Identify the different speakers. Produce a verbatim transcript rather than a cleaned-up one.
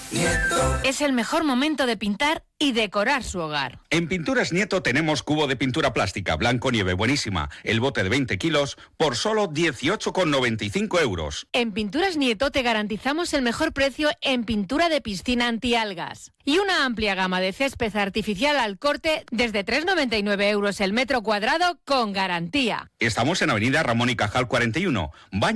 Speaker 1: Es el mejor momento de pintar y decorar su hogar.
Speaker 2: En Pinturas Nieto tenemos cubo de pintura plástica Blanco Nieve buenísima, el bote de veinte kilos por solo dieciocho con noventa y cinco euros.
Speaker 1: En Pinturas Nieto te garantizamos el mejor precio en pintura de piscina antialgas y una amplia gama de césped artificial al corte desde tres con noventa y nueve euros el metro cuadrado con garantía.
Speaker 2: Estamos en Avenida Ramón y Cajal cuarenta y uno. Baño